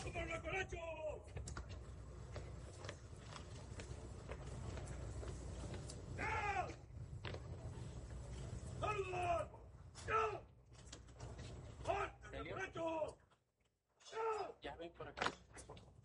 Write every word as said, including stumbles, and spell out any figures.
¡Contra el Blancolecho! ¡Ya! ¡Saludan! ¡Ya! ¡Contra el Blancolecho! ¡Ya! Ya ven por acá.